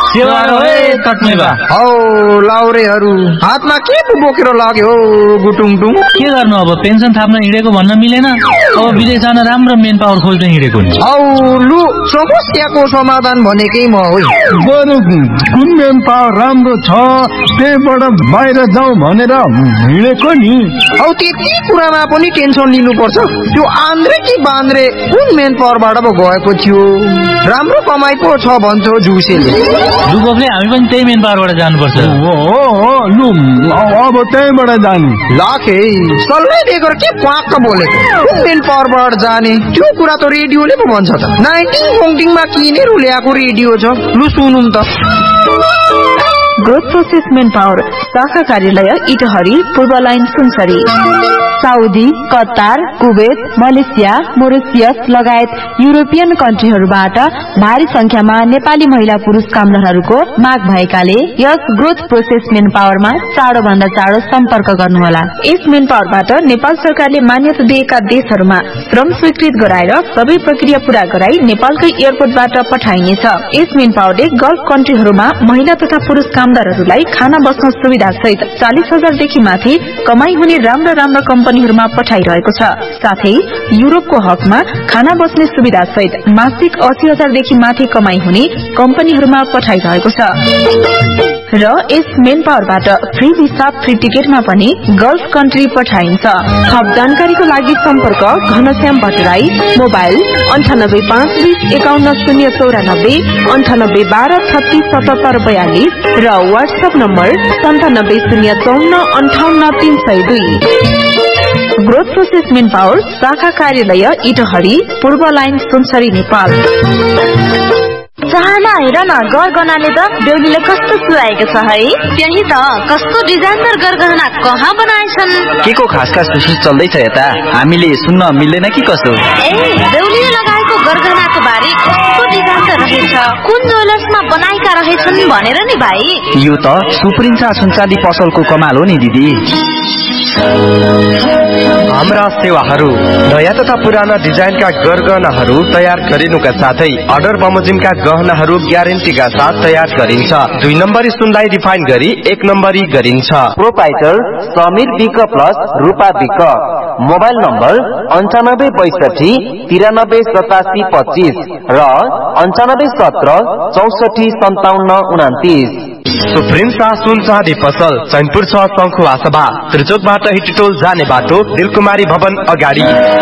हौ लाउरेहरू हातमा के बोकेर लाग्यो गुटुङटुङ? के गर्नु अब, पेन्सन थाप्न हिँडेको भन्न मिलेन। अब विदेश जान राम्रो मेन पावर खोज्न हिँडेको नि। हौ लु समस्याको समाधान भनेकै म हो। बरु कुन मेन पावर राम्रो छ त्यहीबाट बाहिर जाउँ भनेर हिँडेको नि। हौ त्यति कुरामा पनि टेन्सन लिनुपर्छ? त्यो आन्द्रे कि बान्द्रे कुन मेन पावरबाट पो गएको थियो? राम्रो कमाइ पो छ भन्छ जुसेले। लुगोपले हामी पनि त्यही मेन पावरबाट जानुपर्छ। हो लु अब त्यहीबाट जाने। लाखे सल्लाह दिएको के पाक्क बोलेको? कुन मेन पावरबाट जाने त्यो कुरा त रेडियोले पो भन्छ त। 19 किनेर ल्याएको रेडियो छ, लु सुनौँ त। ग्रोथ प्रोसेस मेन पावर शाखा कार्यालय इटहरी, पूर्व line Sunsari. Saudi, Qatar, Kuwait, Malaysia, Mauritius लगायत युरोपियन कन्ट्रीहरूबाट भारी संख्यामा नेपाली महिला पुरुष कामदारहरूको माग भएकाले यस ग्रोथ प्रोसेस मेन पावरमा चाँडो भन्दा चाँडो सम्पर्क गर्नुहोला। यस मेन पावरबाट नेपाल सरकारले मान्यता दिएका देशहरूमा श्रम स्वीकृत गराएर सबै प्रक्रिया पूरा गराई नेपालकै एयरपोर्टबाट पठाइनेछ। यस मेन पावरले गल्फ कन्ट्रीहरूमा महिला तथा पुरुष कामदारहरूलाई खाना बस्न सुविधा सहित 40,000 देखि माथि कमाई हुने राम्रा राम्रा कम्पनीहरूमा पठाइरहेको छ। साथै युरोपको हकमा खाना बस्ने सुविधा सहित मासिक 80,000 देखि माथि कमाई हुने कम्पनीहरूमा पठाइरहेको छ। र यस मेन पावरबाट फ्री भिसा फ्री टिकटमा पनि गल्फ कन्ट्री पठाइन्छ। थप जानकारीको लागि सम्पर्क घनश्याम भट्टराई, मोबाइल 9852051094, 9812367742 र WhatsApp number 9705458302। Growth process main power शाखा कार्यालय इटहरी, पूर्व लाइन सुनसरी, नेपाल। चाहना हेर न, गरगहनाले त बेहुलीले कस्तो सुहाएको छ है। त्यही त, कस्तो डिजाइनर गरगहना कहाँ बनाएछन्? के को खास सुसु चल्दैछ यता? हामीले सुन्न मिल्दैन कि कसो? ए, बेहुलीले लगाएको गरगहनाको बारे कस्तो डिजाइन त रहेछ, कुन ज्वेलर्समा बनाएका रहेछन् भनेर नि भाइ। यो त सुप्रिन्सा सुनचाँदी पसलको कमाल हो नि दिदी। हाम्रा सेवाहरू नयाँ तथा पुराना डिजाइनका गरगहनाहरू तयार गरिनुका साथै अर्डर बमोजिमका गहनाहरू ग्यारेन्टीका साथ तयार गरिन्छ। 2 नम्बरी सुनलाई रिफाइन गरी 1 नम्बरी गरिन्छ। प्रोपाइटर समीर विक प्लस रूपा विक। मोबाइल नम्बर 9565938725 र 9517645729। सुप्रिन्सा सुनचाँदी पसल चैनपुर 6 शङ्खुवा सभा त्रिचोकबाट हिटटोल जाने बाटो दिलकुमारी भवन अगाडि।